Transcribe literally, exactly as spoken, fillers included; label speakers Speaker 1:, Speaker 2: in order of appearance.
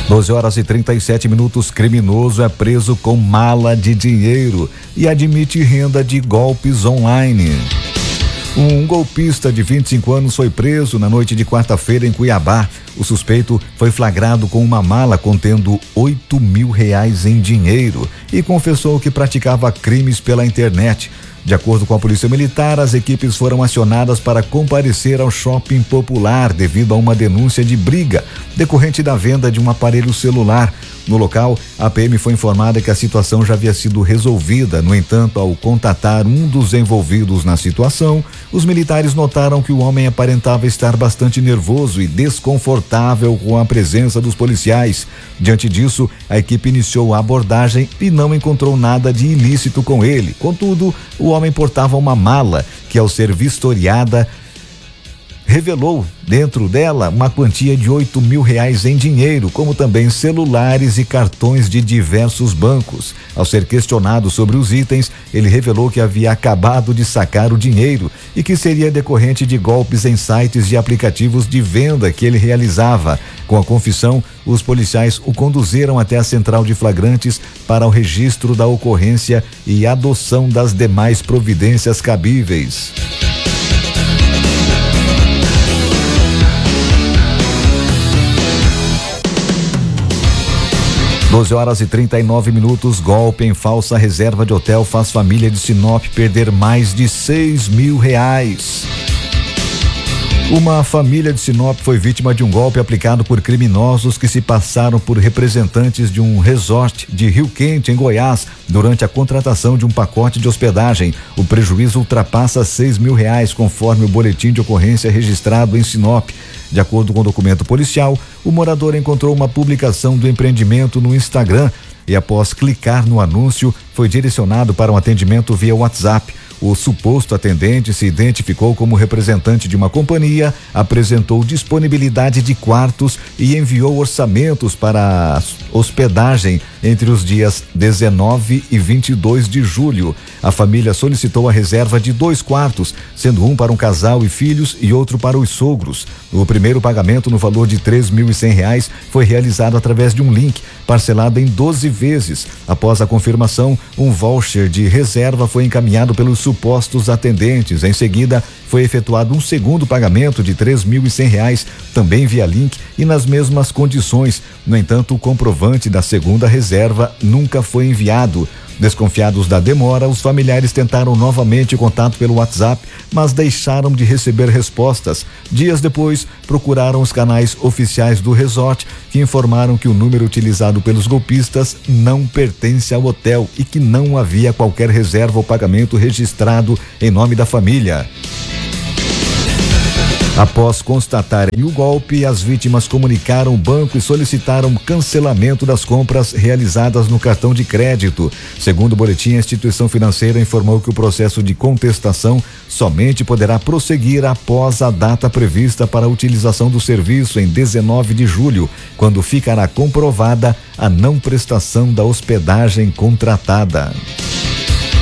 Speaker 1: doze horas e trinta e sete minutos, criminoso é preso com mala de dinheiro e admite renda de golpes online. Um golpista de vinte e cinco anos foi preso na noite de quarta-feira em Cuiabá. O suspeito foi flagrado com uma mala contendo oito mil reais em dinheiro e confessou que praticava crimes pela internet. De acordo com a Polícia Militar, as equipes foram acionadas para comparecer ao Shopping Popular devido a uma denúncia de briga decorrente da venda de um aparelho celular. No local, a P M foi informada que a situação já havia sido resolvida. No entanto, ao contatar um dos envolvidos na situação, os militares notaram que o homem aparentava estar bastante nervoso e desconfortável com a presença dos policiais. Diante disso, a equipe iniciou a abordagem e não encontrou nada de ilícito com ele. Contudo, o homem portava uma mala que, ao ser vistoriada, revelou dentro dela uma quantia de oito mil reais em dinheiro, como também celulares e cartões de diversos bancos. Ao ser questionado sobre os itens, ele revelou que havia acabado de sacar o dinheiro e que seria decorrente de golpes em sites e aplicativos de venda que ele realizava. Com a confissão, os policiais o conduziram até a central de flagrantes para o registro da ocorrência e adoção das demais providências cabíveis. doze horas e trinta e nove minutos, golpe em falsa reserva de hotel faz família de Sinop perder mais de seis mil reais. Uma família de Sinop foi vítima de um golpe aplicado por criminosos que se passaram por representantes de um resort de Rio Quente, em Goiás, durante a contratação de um pacote de hospedagem. O prejuízo ultrapassa seis mil reais, conforme o boletim de ocorrência registrado em Sinop. De acordo com o documento policial, o morador encontrou uma publicação do empreendimento no Instagram e, após clicar no anúncio, foi direcionado para um atendimento via WhatsApp. O suposto atendente se identificou como representante de uma companhia, apresentou disponibilidade de quartos e enviou orçamentos para hospedagem entre os dias dezenove e vinte e dois de julho. A família solicitou a reserva de dois quartos, sendo um para um casal e filhos e outro para os sogros. O primeiro pagamento, no valor de três mil e cem reais, foi realizado através de um link, parcelado em doze vezes. Após a confirmação, um voucher de reserva foi encaminhado pelos supostos atendentes. Em seguida, foi efetuado um segundo pagamento de três mil e cem reais, também via link e nas mesmas condições. No entanto, o comprovante da segunda reserva nunca foi enviado. Desconfiados da demora, os familiares tentaram novamente contato pelo WhatsApp, mas deixaram de receber respostas. Dias depois, procuraram os canais oficiais do resort, que informaram que o número utilizado pelos golpistas não pertence ao hotel e que não havia qualquer reserva ou pagamento registrado em nome da família. Após constatarem o golpe, as vítimas comunicaram o banco e solicitaram cancelamento das compras realizadas no cartão de crédito. Segundo o boletim, a instituição financeira informou que o processo de contestação somente poderá prosseguir após a data prevista para a utilização do serviço, em dezenove de julho, quando ficará comprovada a não prestação da hospedagem contratada.